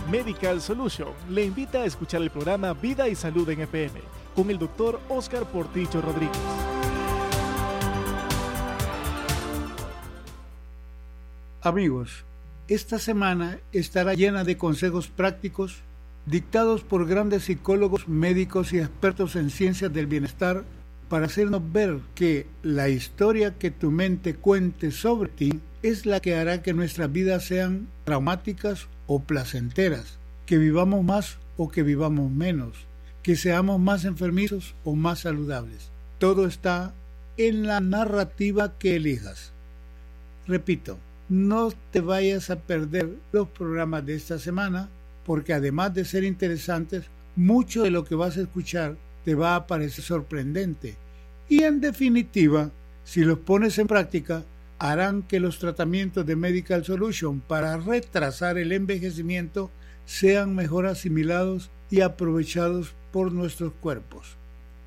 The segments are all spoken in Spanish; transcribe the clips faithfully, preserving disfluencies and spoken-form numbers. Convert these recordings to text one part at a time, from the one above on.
Medical Solution le invita a escuchar el programa Vida y Salud en F M con el doctor Oscar Portillo Rodríguez. Amigos, esta semana estará llena de consejos prácticos dictados por grandes psicólogos, médicos y expertos en ciencias del bienestar para hacernos ver que la historia que tu mente cuente sobre ti es la que hará que nuestras vidas sean traumáticas o placenteras, que vivamos más o que vivamos menos, que seamos más enfermizos o más saludables. Todo está en la narrativa que elijas. Repito, no te vayas a perder los programas de esta semana, porque además de ser interesantes, mucho de lo que vas a escuchar te va a parecer sorprendente y en definitiva, si los pones en práctica, harán que los tratamientos de Medical Solution para retrasar el envejecimiento sean mejor asimilados y aprovechados por nuestros cuerpos.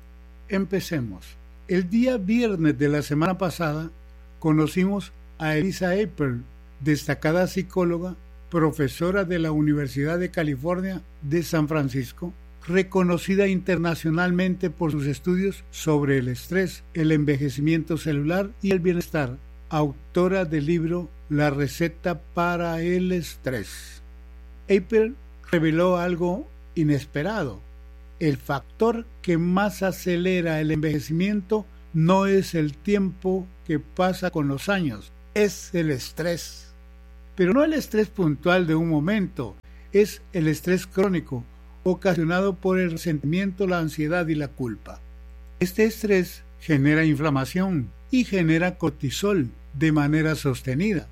Empecemos. El día viernes de la semana pasada conocimos a Elisa Apel, destacada psicóloga, profesora de la Universidad de California de San Francisco, reconocida internacionalmente por sus estudios sobre el estrés, el envejecimiento celular y el bienestar, autora del libro La receta para el estrés. Apel reveló algo inesperado. El factor que más acelera el envejecimiento no es el tiempo que pasa con los años, es el estrés. Pero no el estrés puntual de un momento, es el estrés crónico, ocasionado por el resentimiento, la ansiedad y la culpa. Este estrés genera inflamación y genera cortisol de manera sostenida.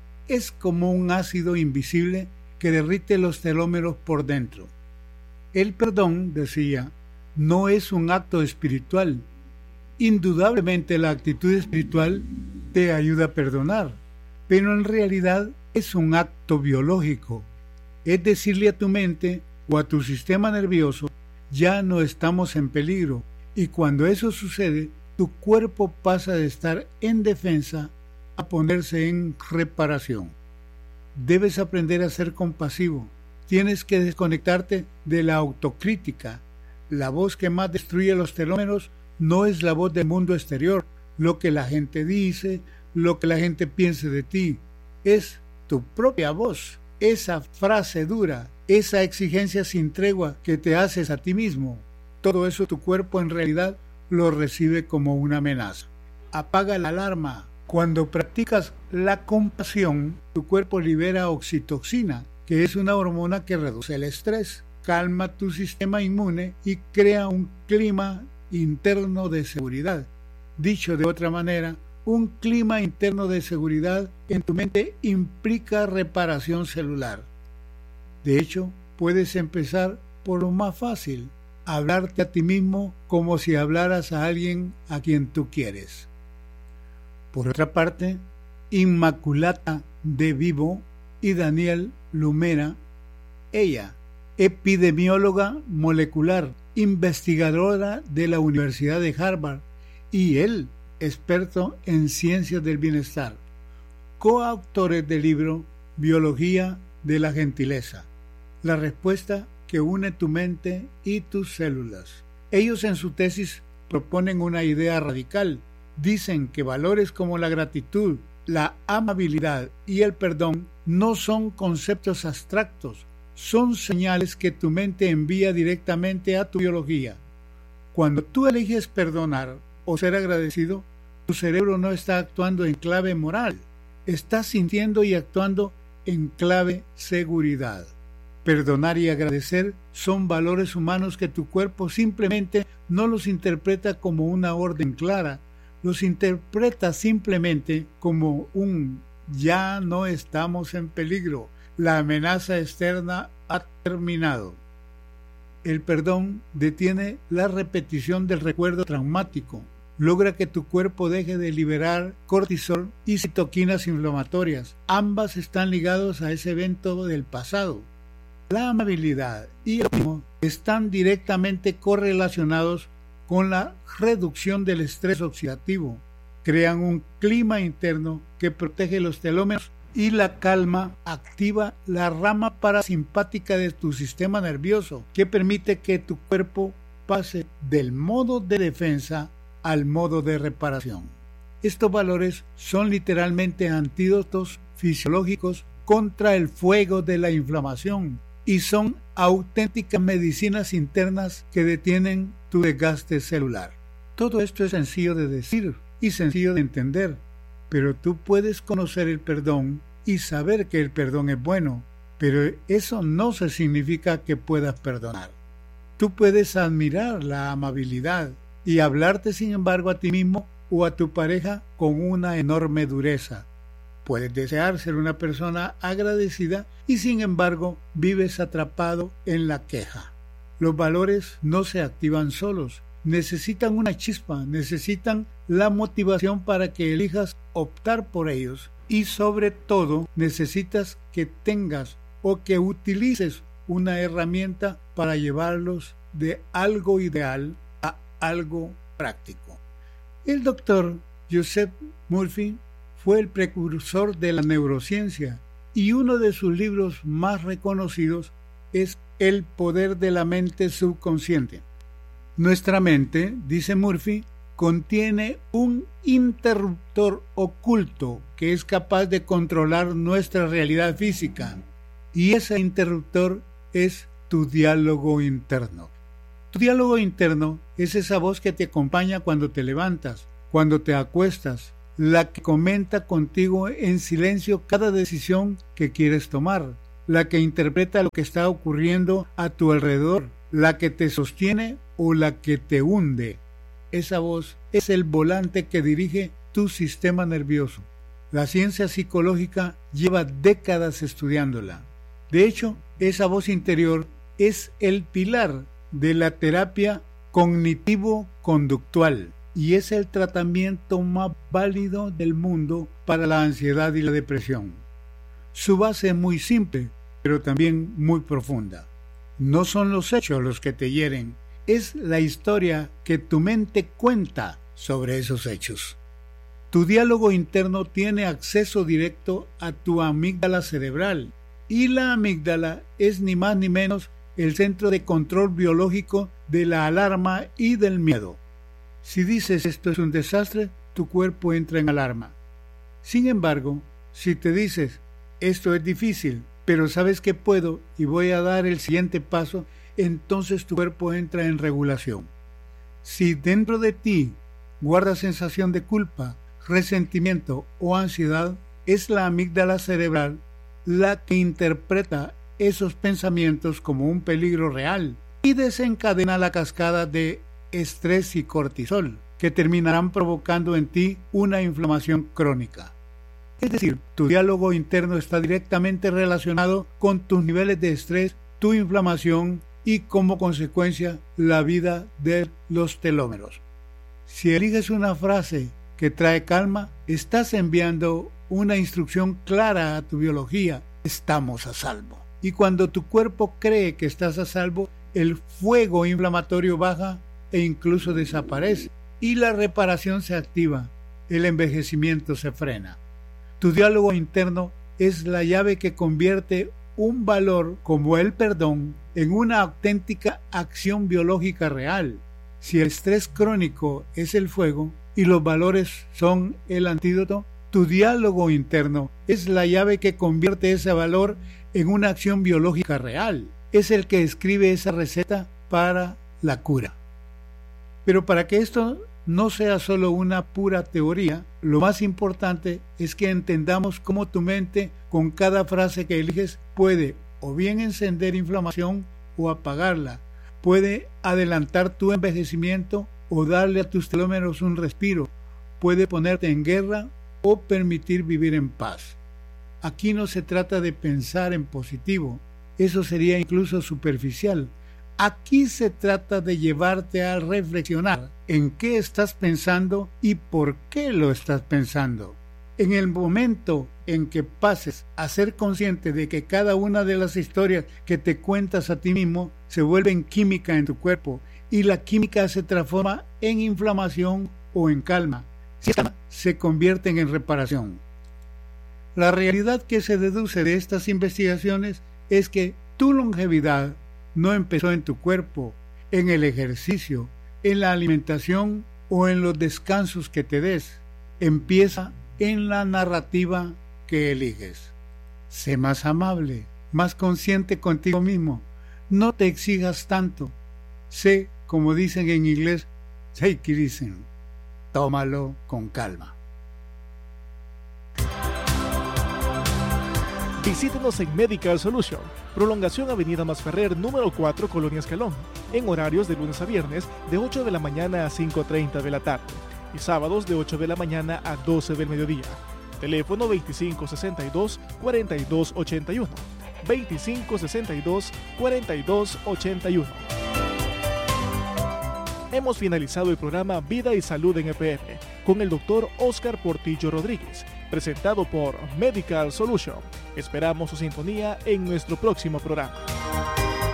Es como un ácido invisible que derrite los telómeros por dentro. El perdón, decía, no es un acto espiritual. Indudablemente la actitud espiritual te ayuda a perdonar, pero en realidad es un acto biológico. Es decirle a tu mente o a tu sistema nervioso, ya no estamos en peligro, y cuando eso sucede, tu cuerpo pasa de estar en defensa a ponerse en reparación. Debes aprender a ser compasivo. Tienes que desconectarte de la autocrítica. La voz que más destruye los telómeros no es la voz del mundo exterior, lo que la gente dice, lo que la gente piense de ti. Es tu propia voz, esa frase dura, esa exigencia sin tregua que te haces a ti mismo. Todo eso tu cuerpo en realidad lo recibe como una amenaza. Apaga la alarma. Cuando practicas la compasión, tu cuerpo libera oxitocina, que es una hormona que reduce el estrés, calma tu sistema inmune y crea un clima interno de seguridad. Dicho de otra manera, un clima interno de seguridad en tu mente implica reparación celular. De hecho, puedes empezar por lo más fácil, hablarte a ti mismo como si hablaras a alguien a quien tú quieres. Por otra parte, Inmaculata de Vivo y Daniel Lumera, ella, epidemióloga molecular, investigadora de la Universidad de Harvard, y él, experto en ciencias del bienestar, coautores del libro Biología de la Gentileza, la respuesta que une tu mente y tus células. Ellos en su tesis proponen una idea radical. Dicen que valores como la gratitud, la amabilidad y el perdón no son conceptos abstractos, son señales que tu mente envía directamente a tu biología. Cuando tú eliges perdonar o ser agradecido, tu cerebro no está actuando en clave moral, está sintiendo y actuando en clave seguridad. Perdonar y agradecer son valores humanos que tu cuerpo simplemente no los interpreta como una orden clara, los interpreta simplemente como un ya no estamos en peligro, la amenaza externa ha terminado. El perdón detiene la repetición del recuerdo traumático, logra que tu cuerpo deje de liberar cortisol y citoquinas inflamatorias. Ambas están ligados a ese evento del pasado. La amabilidad y el optimismo están directamente correlacionados con la reducción del estrés oxidativo. Crean un clima interno que protege los telómeros Y la calma activa la rama parasimpática de tu sistema nervioso, que permite que tu cuerpo pase del modo de defensa al modo de reparación. Estos valores son literalmente antídotos fisiológicos contra el fuego de la inflamación y son auténticas medicinas internas que detienen tu desgaste celular. Todo esto es sencillo de decir y sencillo de entender, pero tú puedes conocer el perdón y saber que el perdón es bueno, pero eso no se significa que puedas perdonar. Tú puedes admirar la amabilidad y hablarte sin embargo a ti mismo o a tu pareja con una enorme dureza. Puedes desear ser una persona agradecida y sin embargo vives atrapado en la queja. Los valores no se activan solos, necesitan una chispa, necesitan la motivación para que elijas optar por ellos y sobre todo necesitas que tengas o que utilices una herramienta para llevarlos de algo ideal a algo práctico. El doctor Joseph Murphy fue el precursor de la neurociencia y uno de sus libros más reconocidos es El poder de la mente subconsciente. Nuestra mente, dice Murphy, contiene un interruptor oculto que es capaz de controlar nuestra realidad física, y ese interruptor es tu diálogo interno. Tu diálogo interno es esa voz que te acompaña cuando te levantas, cuando te acuestas, la que comenta contigo en silencio cada decisión que quieres tomar, la que interpreta lo que está ocurriendo a tu alrededor, la que te sostiene o la que te hunde. Esa voz es el volante que dirige tu sistema nervioso. La ciencia psicológica lleva décadas estudiándola. De hecho, esa voz interior es el pilar de la terapia cognitivo-conductual y es el tratamiento más válido del mundo para la ansiedad y la depresión. Su base es muy simple, pero también muy profunda. No son los hechos los que te hieren, es la historia que tu mente cuenta sobre esos hechos. Tu diálogo interno tiene acceso directo a tu amígdala cerebral, y la amígdala es ni más ni menos el centro de control biológico de la alarma y del miedo. Si dices esto es un desastre, tu cuerpo entra en alarma. Sin embargo, si te dices esto es difícil, pero sabes que puedo y voy a dar el siguiente paso, entonces tu cuerpo entra en regulación. Si dentro de ti guarda sensación de culpa, resentimiento o ansiedad, es la amígdala cerebral la que interpreta esos pensamientos como un peligro real y desencadena la cascada de estrés y cortisol, que terminarán provocando en ti una inflamación crónica. Es decir, tu diálogo interno está directamente relacionado con tus niveles de estrés, tu inflamación y como consecuencia la vida de los telómeros. Si eliges una frase que trae calma, estás enviando una instrucción clara a tu biología: estamos a salvo. Y cuando tu cuerpo cree que estás a salvo, el fuego inflamatorio baja e incluso desaparece, y la reparación se activa, el envejecimiento se frena. Tu diálogo interno es la llave que convierte un valor como el perdón en una auténtica acción biológica real. Si el estrés crónico es el fuego y los valores son el antídoto, tu diálogo interno es la llave que convierte ese valor en una acción biológica real. Es el que escribe esa receta para la cura. Pero para que esto no sea solo una pura teoría, lo más importante es que entendamos cómo tu mente, con cada frase que eliges, puede o bien encender inflamación o apagarla, puede adelantar tu envejecimiento o darle a tus telómeros un respiro, puede ponerte en guerra o permitir vivir en paz. Aquí no se trata de pensar en positivo, eso sería incluso superficial. Aquí se trata de llevarte a reflexionar en qué estás pensando y por qué lo estás pensando. En el momento en que pases a ser consciente de que cada una de las historias que te cuentas a ti mismo se vuelven química en tu cuerpo y la química se transforma en inflamación o en calma, se convierten en reparación. La realidad que se deduce de estas investigaciones es que tu longevidad no empezó en tu cuerpo, en el ejercicio, en la alimentación o en los descansos que te des. Empieza en la narrativa que eliges. Sé más amable, más consciente contigo mismo. No te exijas tanto. Sé, como dicen en inglés, take it easy. Tómalo con calma. Visítenos en Medical Solution, prolongación Avenida Masferrer, número cuatro, Colonia Escalón, en horarios de lunes a viernes de ocho de la mañana a cinco treinta de la tarde y sábados de ocho de la mañana a doce del mediodía. Teléfono veinticinco sesenta y dos, cuarenta y dos ochenta y uno, veinticinco sesenta y dos, cuarenta y dos ochenta y uno. Hemos finalizado el programa Vida y Salud en E P M con el doctor Óscar Portillo Rodríguez, presentado por Medical Solution. Esperamos su sintonía en nuestro próximo programa.